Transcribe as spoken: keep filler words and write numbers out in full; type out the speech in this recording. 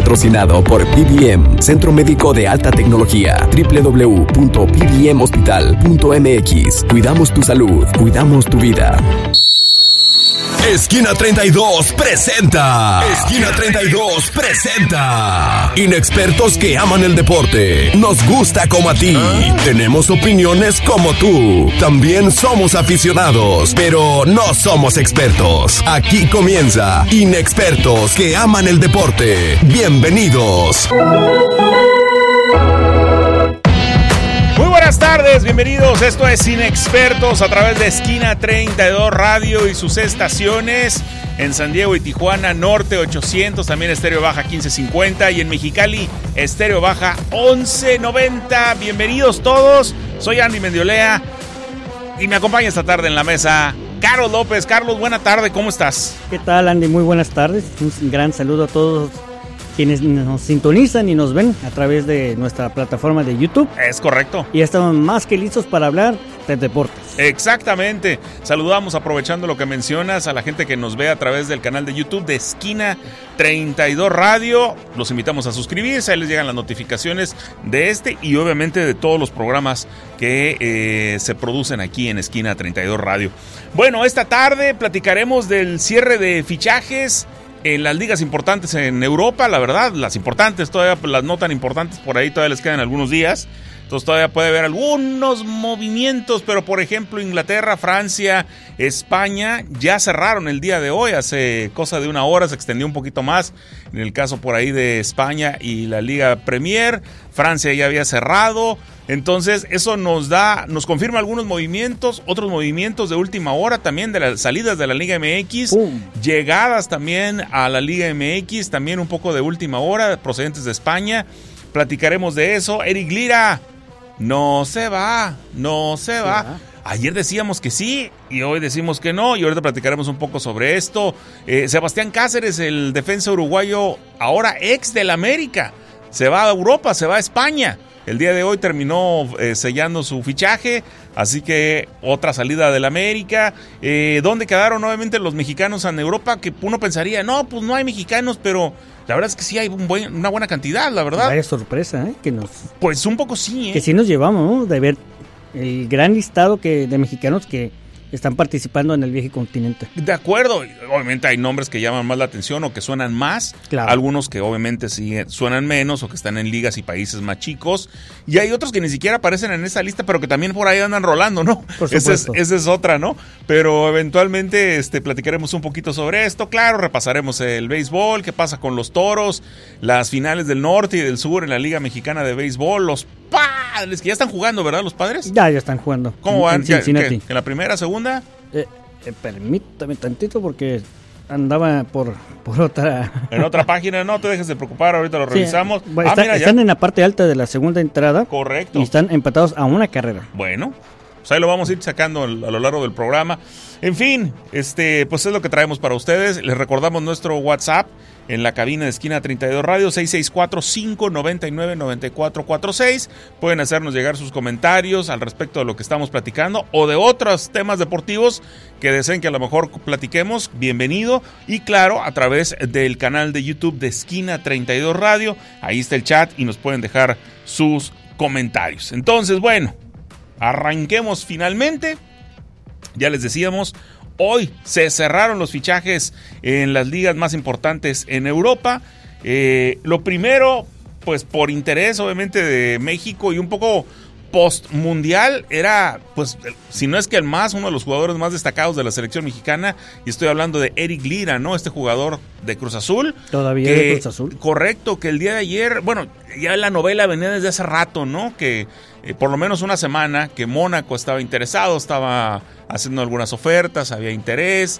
patrocinado por P B M, Centro Médico de Alta Tecnología. doble u doble u doble u punto p b m hospital punto m x. Cuidamos tu salud, cuidamos tu vida. Esquina treinta y dos presenta. Esquina treinta y dos presenta. Inexpertos que aman el deporte. Nos gusta como a ti. Tenemos opiniones como tú. También somos aficionados, pero no somos expertos. Aquí comienza Inexpertos que aman el deporte. Bienvenidos. Muy buenas tardes, bienvenidos. Esto es Inexpertos a través de Esquina treinta y dos Radio y sus estaciones en San Diego y Tijuana, Norte ochocientos, también Estéreo Baja quince cincuenta y en Mexicali, Estéreo Baja once noventa. Bienvenidos todos, soy Andy Mendiolea y me acompaña esta tarde en la mesa Carlos López. Carlos, buena tarde, ¿cómo estás? ¿Qué tal, Andy? Muy buenas tardes. Un gran saludo a todos quienes nos sintonizan y nos ven a través de nuestra plataforma de YouTube. Es correcto. Y estamos más que listos para hablar de deportes. Exactamente. Saludamos, aprovechando lo que mencionas, a la gente que nos ve a través del canal de YouTube de Esquina treinta y dos Radio. Los invitamos a suscribirse, ahí les llegan las notificaciones de este y obviamente de todos los programas que eh, se producen aquí en Esquina treinta y dos Radio. Bueno, esta tarde platicaremos del cierre de fichajes en las ligas importantes en Europa, la verdad, las importantes, todavía las no tan importantes, por ahí todavía les quedan algunos días, entonces todavía puede haber algunos movimientos, pero por ejemplo Inglaterra, Francia, España ya cerraron el día de hoy, hace cosa de una hora, se extendió un poquito más, en el caso por ahí de España y la Liga Premier, Francia ya había cerrado. Entonces eso nos da, nos confirma algunos movimientos, otros movimientos de última hora también de las salidas de la Liga M X, ¡pum!, llegadas también a la Liga M X, también un poco de última hora, procedentes de España. Platicaremos de eso. Eric Lira no se va, no se va. ¿Sí, va? Ayer decíamos que sí y hoy decimos que no y ahorita platicaremos un poco sobre esto. Eh, Sebastián Cáceres, el defensa uruguayo, ahora ex del América, se va a Europa, se va a España. El día de hoy terminó eh, sellando su fichaje, así que otra salida del América. Eh, ¿Dónde quedaron nuevamente los mexicanos en Europa? Que uno pensaría, no, pues no hay mexicanos, pero la verdad es que sí hay un buen, una buena cantidad, la verdad. Vaya sorpresa, ¿eh? Que nos, pues un poco sí, ¿eh? Que sí nos llevamos, ¿no? De ver el gran listado que, de mexicanos que están participando en el viejo continente. De acuerdo, obviamente hay nombres que llaman más la atención o que suenan más, claro. Algunos que obviamente sí suenan menos o que están en ligas y países más chicos, y hay otros que ni siquiera aparecen en esa lista, pero que también por ahí andan rolando, ¿no? Por supuesto. Esa es, esa es otra, ¿no? Pero eventualmente este, platicaremos un poquito sobre esto, claro, repasaremos el béisbol, qué pasa con los Toros, las finales del norte y del sur en la Liga Mexicana de Béisbol, los Padres, que ya están jugando, ¿verdad, los Padres? Ya, ya están jugando. ¿Cómo van? En Cincinnati. ¿En la primera, segunda? Eh, eh, permítame tantito porque andaba por, por otra... En otra página, no te dejes de preocupar, ahorita lo revisamos. Sí, está, ah, mira, están en la parte alta de la segunda entrada. Correcto. Y están empatados a una carrera. Bueno, pues ahí lo vamos a ir sacando a lo largo del programa. En fin, este, pues es lo que traemos para ustedes. Les recordamos nuestro WhatsApp en la cabina de Esquina treinta y dos Radio, seis seis cuatro, cinco nueve nueve, nueve cuatro cuatro seis. Pueden hacernos llegar sus comentarios al respecto de lo que estamos platicando o de otros temas deportivos que deseen que a lo mejor platiquemos. Bienvenido. Y claro, a través del canal de YouTube de Esquina treinta y dos Radio, ahí está el chat y nos pueden dejar sus comentarios. Entonces, bueno, arranquemos finalmente. Ya les decíamos, hoy se cerraron los fichajes en las ligas más importantes en Europa. Eh, lo primero, pues por interés obviamente de México y un poco post-mundial, era, pues, si no es que el más, uno de los jugadores más destacados de la selección mexicana, y estoy hablando de Eric Lira, ¿no? Este jugador de Cruz Azul. Todavía que, de Cruz Azul. Correcto, que el día de ayer, bueno, ya la novela venía desde hace rato, ¿no? Que eh, por lo menos una semana que Mónaco estaba interesado, estaba haciendo algunas ofertas, había interés.